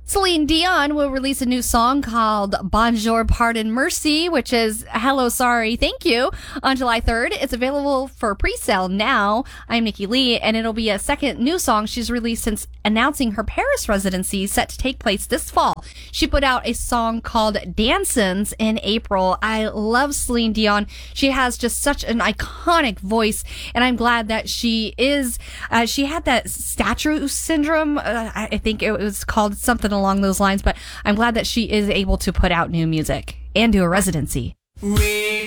Celine Dion will release a new song called Bonjour, Pardon, Merci, which is Hello, Sorry, Thank You, on July 3rd. It's available for pre-sale now. I'm Nikki Lee, and it'll be a second new song she's released since announcing her Paris residency set to take place this fall. She put out a song called Dancins in April. I love Celine Dion. She has just such an iconic voice, and I'm glad that she had that statue syndrome. I think it was called something along those lines, but I'm glad that she is able to put out new music and do a residency. We